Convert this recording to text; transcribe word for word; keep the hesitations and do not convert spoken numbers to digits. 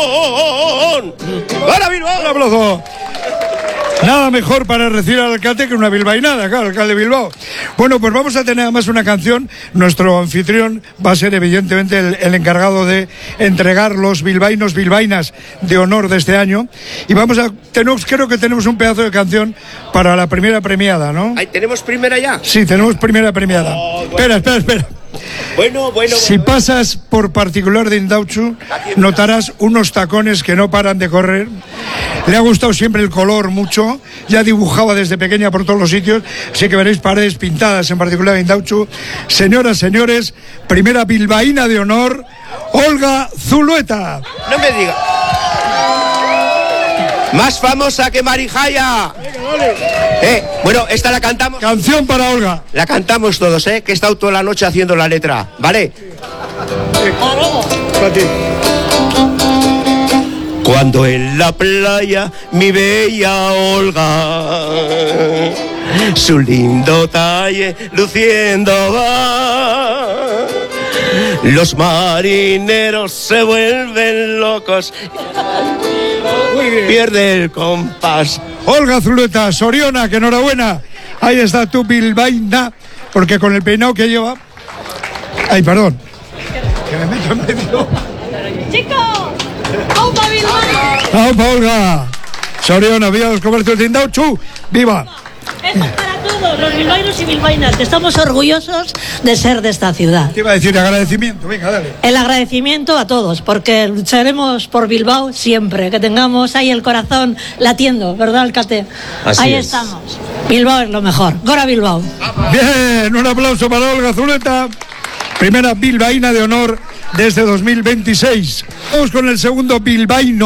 ¡Para Bilbao! ¡Un aplauso! Nada mejor para recibir al alcalde que una bilbainada, claro, alcalde de Bilbao. Bueno, pues vamos a tener además una canción. Nuestro anfitrión va a ser evidentemente el, el encargado de entregar los bilbaínos, bilbaínas de honor de este año. Y vamos a, tenemos, creo que tenemos un pedazo de canción para la primera premiada, ¿no? Ay, ¿tenemos primera ya? Sí, tenemos primera premiada. Oh, bueno. Espera, espera, espera. Bueno, bueno. Si bueno. pasas por particular de Indautxu, notarás unos tacones que no paran de correr. Le ha gustado siempre el color mucho, ya dibujaba desde pequeña por todos los sitios, así que veréis paredes pintadas en particular de Indautxu. Señoras, señores, primera bilbaína de honor, Olga Zulueta. No me diga. Más famosa que Marijaya. Eh, bueno, esta la cantamos. Canción para Olga. La cantamos todos, eh, que he estado toda la noche haciendo la letra, ¿vale? Para ti. Cuando en la playa mi bella Olga su lindo talle luciendo va, los marineros se vuelven locos, pierde el compás. Olga Zulueta, Soriona, que enhorabuena. Ahí está tu bilbaína, porque con el peinado que lleva... Ay, perdón. Que me meto en medio. ¡Chico! ¡Aupa Bilbao! ¡Aupa, Olga! Soriona, viva los comercios de Indautxu. ¡Viva! Esto es para todos los bilbaínos y bilbaínas, que estamos orgullosos de ser de esta ciudad. ¿Qué iba a decir? Agradecimiento, venga, dale. El agradecimiento a todos, porque lucharemos por Bilbao siempre, que tengamos ahí el corazón latiendo, ¿verdad, alcalde? Así ahí es. estamos. Bilbao es lo mejor. ¡Gora Bilbao! Bien, un aplauso para Olga Zulueta, primera bilbaína de honor desde dos mil veintiséis. Vamos con el segundo bilbaíno.